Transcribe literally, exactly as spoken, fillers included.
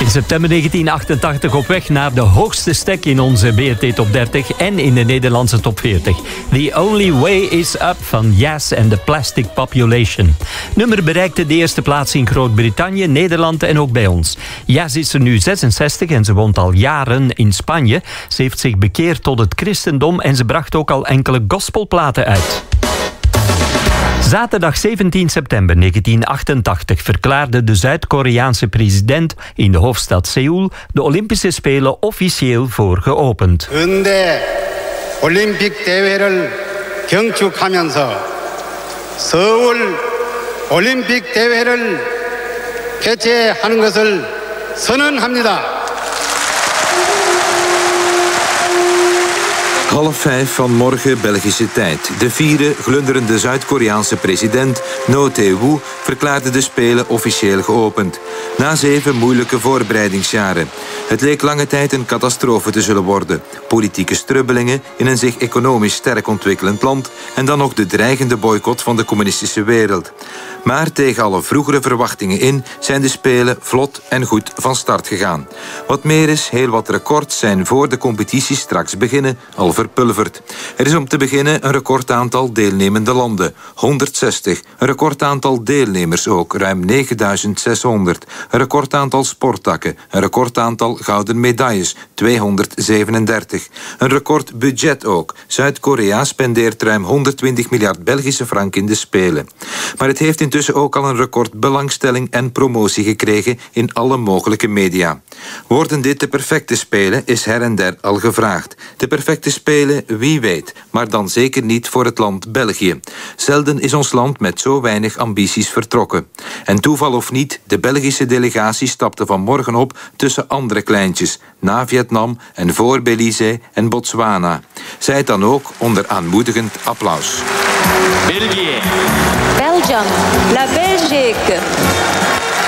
In september negentien achtentachtig op weg naar de hoogste stek in onze B R T Top dertig en in de Nederlandse Top veertig. The Only Way is Up van Yes and the Plastic Population. Nummer bereikte de eerste plaats in Groot-Brittannië, Nederland en ook bij ons. Yes is er nu zesenzestig en ze woont al jaren in Spanje. Ze heeft zich bekeerd tot het christendom en ze bracht ook al enkele gospelplaten uit. Zaterdag zeventien september negentien achtentachtig verklaarde de Zuid-Koreaanse president in de hoofdstad Seoul de Olympische Spelen officieel voor geopend. 근대 올림픽 대회를 경축하면서 서울 올림픽 대회를 개최하는 것을 선언합니다. Half vijf van morgen Belgische tijd. De vierde glunderende Zuid-Koreaanse president No Tae-woo verklaarde de Spelen officieel geopend. Na zeven moeilijke voorbereidingsjaren. Het leek lange tijd een catastrofe te zullen worden. Politieke strubbelingen in een zich economisch sterk ontwikkelend land en dan nog de dreigende boycott van de communistische wereld. Maar tegen alle vroegere verwachtingen in zijn de Spelen vlot en goed van start gegaan. Wat meer is, heel wat records zijn voor de competitie straks beginnen al verpulverd. Er is om te beginnen een recordaantal deelnemende landen, honderdzestig. Een recordaantal deelnemers ook, ruim negenduizend zeshonderd. Een recordaantal sporttakken, een recordaantal gouden medailles, tweehonderdzevenendertig. Een recordbudget ook. Zuid-Korea spendeert ruim honderdtwintig miljard Belgische frank in de Spelen. Maar het heeft intussen ook al een record belangstelling en promotie gekregen in alle mogelijke media. Worden dit de perfecte Spelen, is her en der al gevraagd. De perfecte Spelen, wie weet, maar dan zeker niet voor het land België. Zelden is ons land met zo weinig ambities vertrokken. En toeval of niet, de Belgische delegatie stapte vanmorgen op tussen andere kleintjes, na Vietnam en voor Belize en Botswana. Zij het dan ook onder aanmoedigend applaus. België. Belgium. La Belgique.